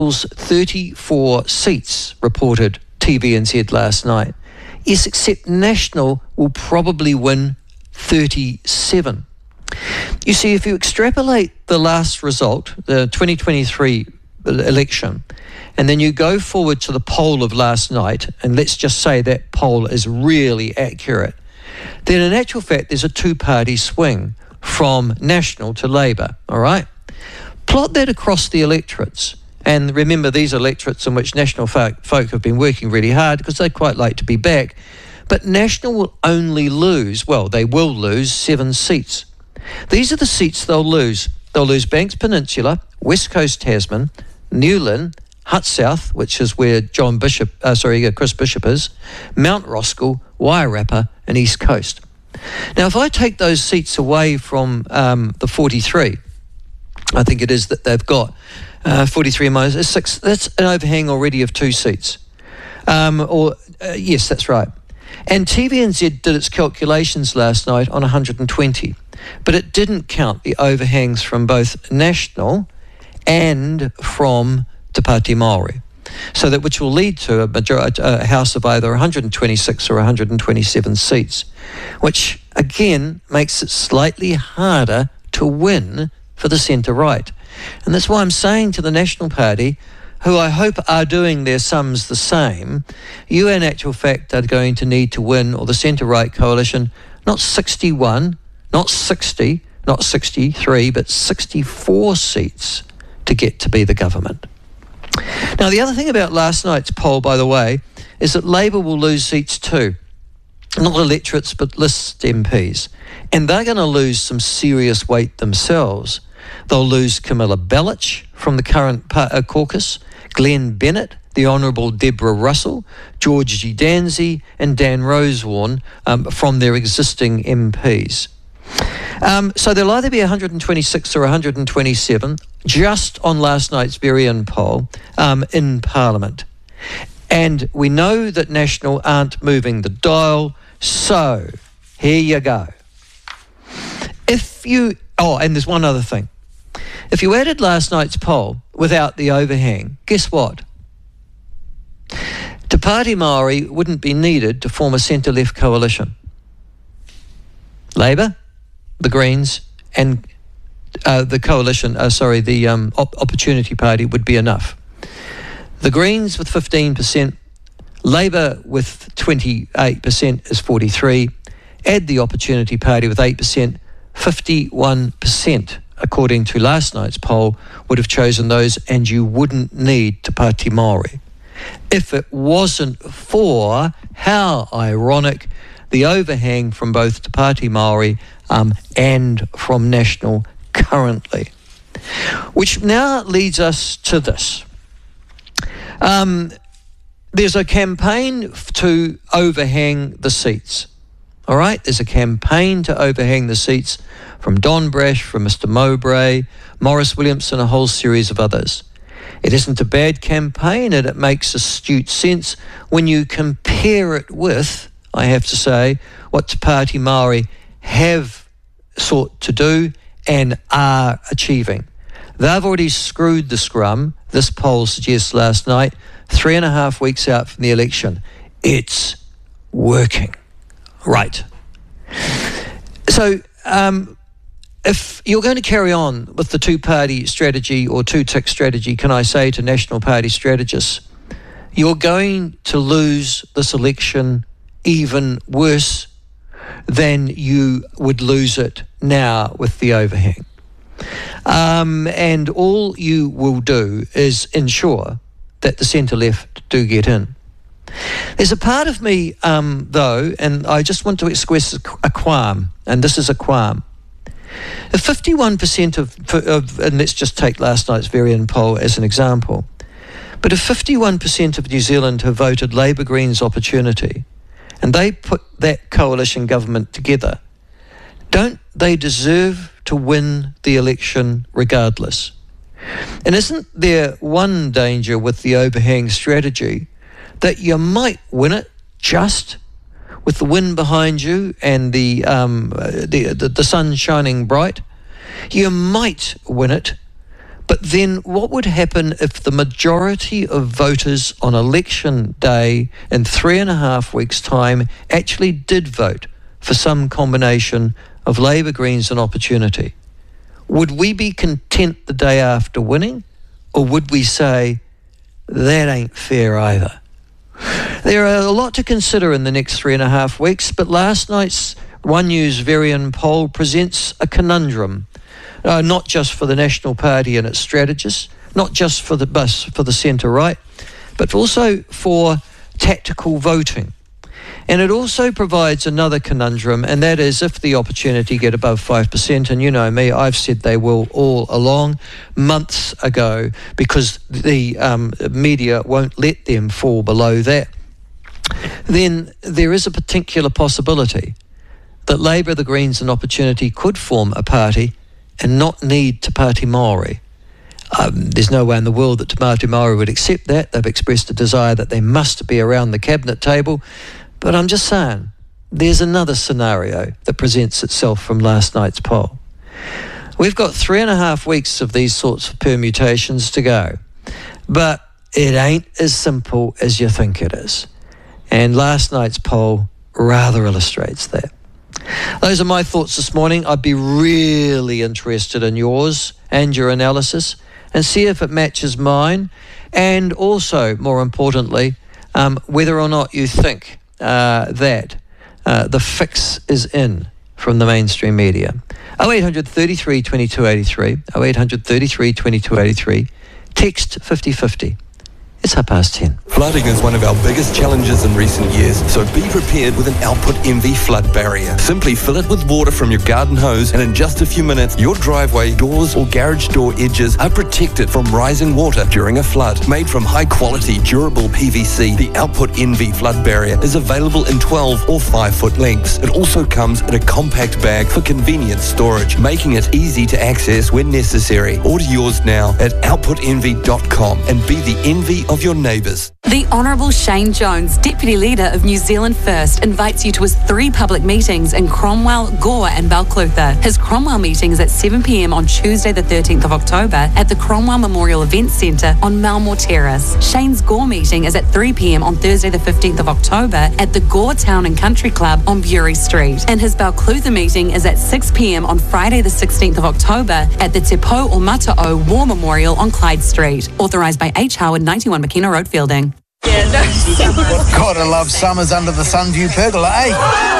34 seats, reported TVNZ last night. Yes, except National will probably win 37. You see, if you extrapolate the last result, the 2023 election, and then you go forward to the poll of last night, and let's just say that poll is really accurate, then in actual fact there's a two-party swing from National to Labour, all right? Plot that across the electorates. And remember, these electorates in which National folk have been working really hard because they quite like to be back. But National will only lose, well, they will lose 7 seats. These are the seats they'll lose. They'll lose Banks Peninsula, West Coast Tasman, Newlyn, Hutt South, which is where Chris Bishop is, Mount Roskill, Wairarapa and East Coast. Now, if I take those seats away from the 43, I think it is that they've got, 43 minus 6, that's an overhang already of 2 seats. Yes, that's right. And TVNZ did its calculations last night on 120, but it didn't count the overhangs from both National and from Te Pāti Māori. So that which will lead to a house of either 126 or 127 seats, which again makes it slightly harder to win for the centre-right. And that's why I'm saying to the National Party, who I hope are doing their sums the same, you in actual fact are going to need to win, or the centre-right coalition, not 61, not 60, not 63, but 64 seats to get to be the government. Now, the other thing about last night's poll, by the way, is that Labour will lose seats too. Not electorates, but list MPs. And they're going to lose some serious weight themselves. They'll lose Camilla Bellich from the current caucus, Glenn Bennett, the Honourable Deborah Russell, George G. Danzy and Dan Rosewarne from their existing MPs. So there'll either be 126 or 127, just on last night's Varian poll, in Parliament. And we know that National aren't moving the dial, so here you go. And there's one other thing. If you added last night's poll without the overhang, guess what? Te Pāti Māori wouldn't be needed to form a centre-left coalition. Labour, the Greens, and the coalition, Opportunity Party would be enough. The Greens with 15%, Labour with 28% is 43, add the Opportunity Party with 8%, 51%, according to last night's poll, would have chosen those, and you wouldn't need Te Pāti Māori. If it wasn't for, how ironic, the overhang from both Te Pāti Māori and from National currently. Which now leads us to this. There's a campaign to overhang the seats. All right, there's a campaign to overhang the seats from Don Brash, from Mr. Mowbray, Maurice Williamson, a whole series of others. It isn't a bad campaign, and it makes astute sense when you compare it with, I have to say, what Te Pāti Māori have sought to do and are achieving. They've already screwed the scrum, this poll suggests last night, 3.5 weeks out from the election. It's working. Right. So if you're going to carry on with the two-party strategy or two-tick strategy, can I say to National Party strategists, you're going to lose this election even worse than you would lose it now with the overhang. And all you will do is ensure that the centre-left do get in. There's a part of me, though, and I just want to express a qualm, and this is a qualm. If 51% of, and let's just take last night's Varian poll as an example, but if 51% of New Zealand have voted Labour Greens Opportunity, and they put that coalition government together, don't they deserve to win the election regardless? And isn't there one danger with the overhang strategy, that you might win it just with the wind behind you and the sun shining bright? You might win it, But then what would happen if the majority of voters on election day in 3.5 weeks' time actually did vote for some combination of Labour, Greens and Opportunity? Would we be content the day after winning, or would we say, that ain't fair either? There are a lot to consider in the next 3.5 weeks, but last night's One News Varian poll presents a conundrum, not just for the National Party and its strategists, not just for the centre-right, but also for tactical voting. And it also provides another conundrum, and that is if the Opportunity get above 5%, and you know me, I've said they will all along months ago, because the media won't let them fall below that, then there is a particular possibility that Labour, the Greens and Opportunity could form a party and not need Te Pāti Māori. There's no way in the world that Te Pāti Māori would accept that. They've expressed a desire that they must be around the cabinet table. But I'm just saying, there's another scenario that presents itself from last night's poll. We've got 3.5 weeks of these sorts of permutations to go. But it ain't as simple as you think it is. And last night's poll rather illustrates that. Those are my thoughts this morning. I'd be really interested in yours and your analysis and see if it matches mine. And also, more importantly, whether or not you think that the fix is in from the mainstream media. 0800 33 22 83, 0800 33 22 83, text 5050. It's 10:30. Flooding is one of our biggest challenges in recent years, so be prepared with an Output Envy flood barrier. Simply fill it with water from your garden hose, and in just a few minutes, your driveway, doors or garage door edges are protected from rising water during a flood. Made from high-quality, durable PVC, the Output Envy flood barrier is available in 12 or 5-foot lengths. It also comes in a compact bag for convenient storage, making it easy to access when necessary. Order yours now at outputenvy.com and be the envy of your neighbours. The Honourable Shane Jones, Deputy Leader of New Zealand First, invites you to his 3 public meetings in Cromwell, Gore and Balclutha. His Cromwell meeting is at 7 p.m. on Tuesday the 13th of October at the Cromwell Memorial Events Centre on Malmore Terrace. Shane's Gore meeting is at 3 p.m. on Thursday the 15th of October at the Gore Town and Country Club on Bury Street. And his Balclutha meeting is at 6 p.m. on Friday the 16th of October at the Te Pou o Mata'o War Memorial on Clyde Street. Authorised by H. Howard, 91 McKenna Road, Fielding. Gotta love summers under the Sunview pergola, eh?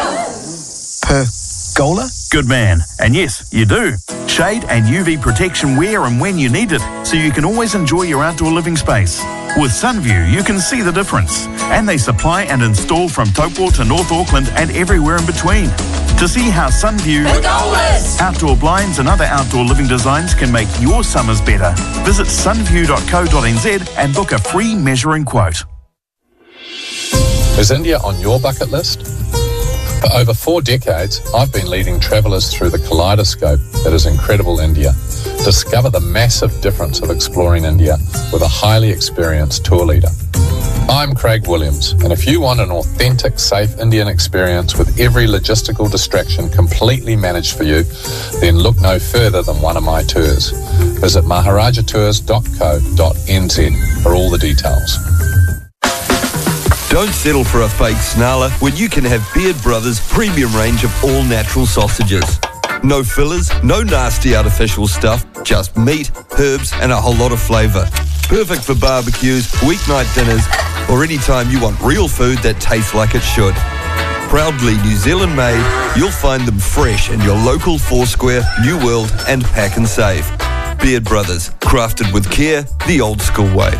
Pergola? Good man. And yes, you do. Shade and UV protection where and when you need it, so you can always enjoy your outdoor living space. With Sunview, you can see the difference. And they supply and install from Taupo to North Auckland and everywhere in between. To see how Sunview outdoor blinds and other outdoor living designs can make your summers better, visit sunview.co.nz and book a free measuring quote. Is India on your bucket list? For over 4 decades, I've been leading travellers through the kaleidoscope that is incredible India. Discover the massive difference of exploring India with a highly experienced tour leader. I'm Craig Williams, and if you want an authentic, safe Indian experience with every logistical distraction completely managed for you, then look no further than one of my tours. Visit maharajatours.co.nz for all the details. Don't settle for a fake snarler when you can have Beard Brothers' premium range of all-natural sausages. No fillers, no nasty artificial stuff, just meat, herbs and a whole lot of flavour. Perfect for barbecues, weeknight dinners, or any time you want real food that tastes like it should. Proudly New Zealand made, you'll find them fresh in your local Foursquare, New World and Pack and Save. Beard Brothers, crafted with care, the old school way.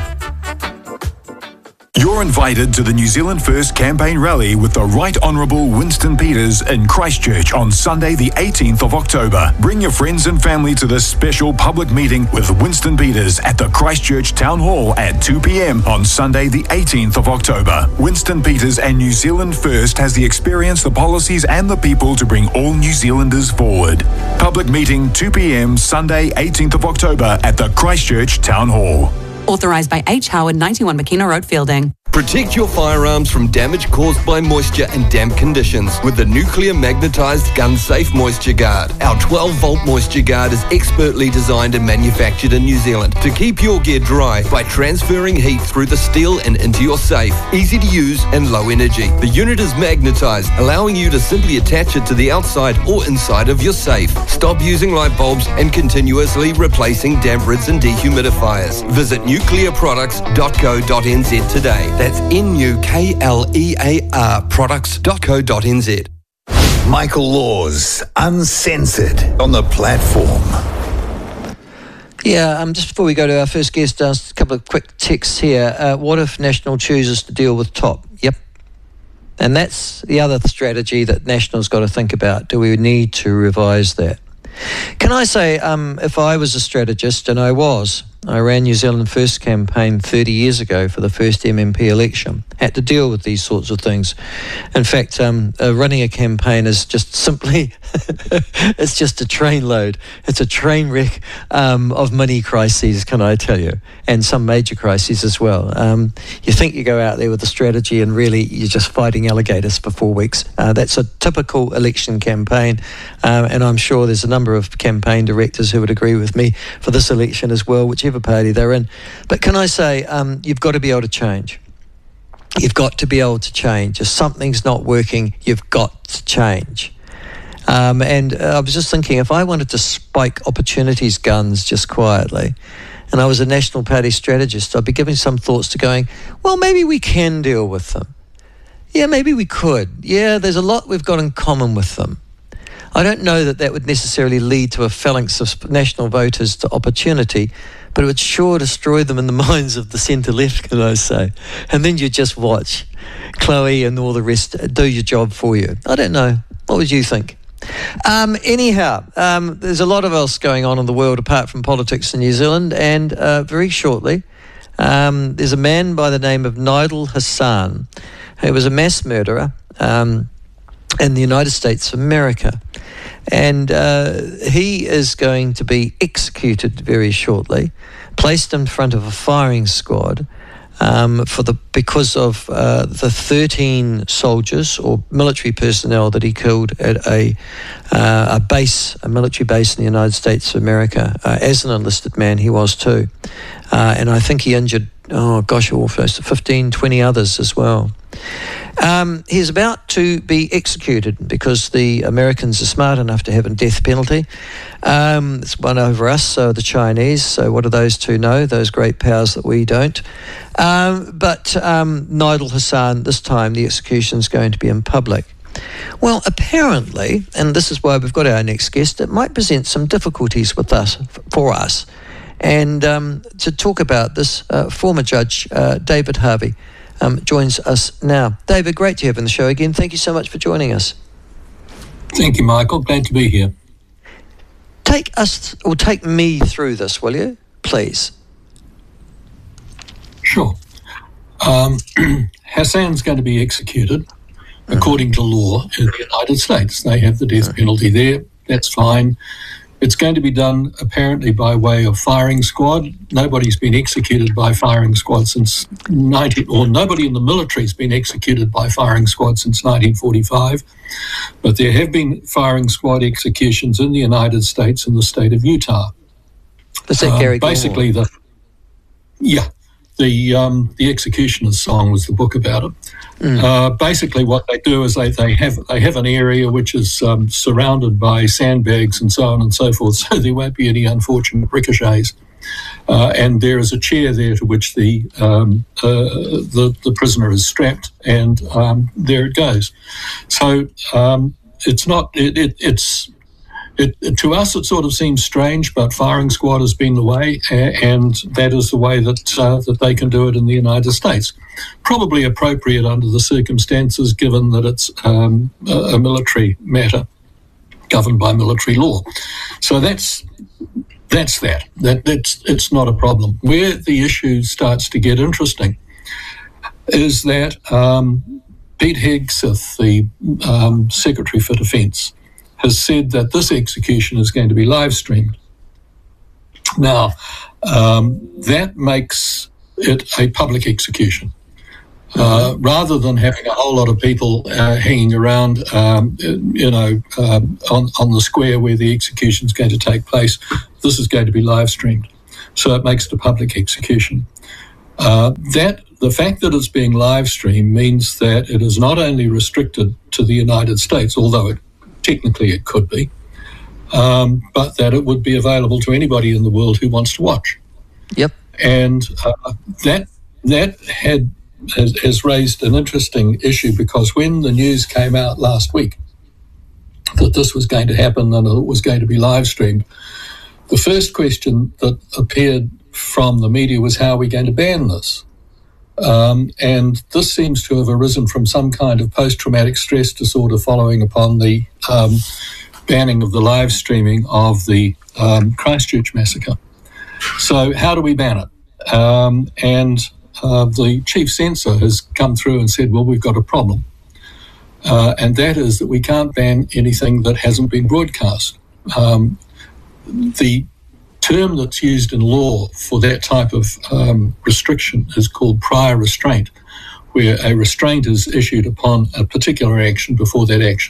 You're invited to the New Zealand First campaign rally with the Right Honourable Winston Peters in Christchurch on Sunday the 18th of October. Bring your friends and family to this special public meeting with Winston Peters at the Christchurch Town Hall at 2 p.m. on Sunday the 18th of October. Winston Peters and New Zealand First has the experience, the policies and the people to bring all New Zealanders forward. Public meeting 2 p.m. Sunday 18th of October at the Christchurch Town Hall. Authorised by H. Howard, 91 McKenna Road, Fielding. Protect your firearms from damage caused by moisture and damp conditions with the Nuclear Magnetized Gun Safe Moisture Guard. Our 12-volt Moisture Guard is expertly designed and manufactured in New Zealand to keep your gear dry by transferring heat through the steel and into your safe. Easy to use and low energy. The unit is magnetized, allowing you to simply attach it to the outside or inside of your safe. Stop using light bulbs and continuously replacing damp rids and dehumidifiers. Visit nuclearproducts.co.nz today. That's NUKLEAR products.co.nz. Michael Laws, Uncensored, on the platform. Yeah, just before we go to our first guest, a couple of quick texts here. What if National chooses to deal with TOP? Yep. And that's the other strategy that National's got to think about. Do we need to revise that? Can I say, if I was a strategist, and I ran New Zealand First campaign 30 years ago for the first MMP election, had to deal with these sorts of things. In fact, running a campaign is just simply, it's just a train load. It's a train wreck of mini crises, can I tell you, and some major crises as well. You think you go out there with a strategy and really you're just fighting alligators for 4 weeks. That's a typical election campaign, and I'm sure there's a number of campaign directors who would agree with me for this election as well, whichever party they're in. But can I say, you've got to be able to change. You've got to be able to change. If something's not working, you've got to change. And I was just thinking, if I wanted to spike opportunities guns just quietly, and I was a National Party strategist, I'd be giving some thoughts to going, well, maybe we can deal with them. Yeah, maybe we could. Yeah, there's a lot we've got in common with them. I don't know that would necessarily lead to a phalanx of National voters to opportunity, but it would sure destroy them in the minds of the centre-left, can I say. And then you just watch Chloe and all the rest do your job for you. I don't know. What would you think? Anyhow, there's a lot of else going on in the world apart from politics in New Zealand, and very shortly, there's a man by the name of Nigel Hassan, who was a mass murderer in the United States of America. And he is going to be executed very shortly, placed in front of a firing squad because of the 13 soldiers or military personnel that he killed at a military base in the United States of America. As an enlisted man, he was too. And I think he injured, almost 15, 20 others as well. He's about to be executed because the Americans are smart enough to have a death penalty. It's one over us, so the Chinese. So what do those two know? Those great powers that we don't. But Nigel Hassan, this time the execution is going to be in public. Well, apparently, and this is why we've got our next guest, it might present some difficulties for us. And to talk about this, former Judge David Harvey joins us now. David, great to have you on the show again. Thank you so much for joining us. Thank you, Michael. Glad to be here. Take me through this, will you, please? Sure. Hassan's going to be executed according to law in the United States. They have the death penalty there. That's fine. It's going to be done apparently by way of firing squad. Nobody's been executed by firing squad since nobody in the military's been executed by firing squad since 1945. But there have been firing squad executions in the United States in the state of Utah. Is that Gary Gilmore? Basically, the Executioner's Song was the book about it. Basically, what they do is they have an area which is surrounded by sandbags and so on and so forth, so there won't be any unfortunate ricochets. And there is a chair there to which the prisoner is strapped, and there it goes. So it's not to us, it sort of seems strange, but firing squad has been the way, and that is the way that they can do it in the United States. Probably appropriate under the circumstances, given that it's a military matter governed by military law. So that's it's not a problem. Where the issue starts to get interesting is that Pete Hegseth, the Secretary for Defence, has said that this execution is going to be live streamed. Now, that makes it a public execution. rather than having a whole lot of people hanging around, on the square where the execution is going to take place. This is going to be live streamed, so it makes it a public execution. The fact that it's being live streamed means that it is not only restricted to the United States, although technically it could be, but that it would be available to anybody in the world who wants to watch. Yep. And that has raised an interesting issue, because when the news came out last week that this was going to happen and it was going to be live streamed, the first question that appeared from the media was, how are we going to ban this? And this seems to have arisen from some kind of post-traumatic stress disorder following upon the banning of the live streaming of the Christchurch massacre. So how do we ban it? The chief censor has come through and said, well, we've got a problem. And that is that we can't ban anything that hasn't been broadcast. The term that's used in law for that type of restriction is called prior restraint, where a restraint is issued upon a particular action before that action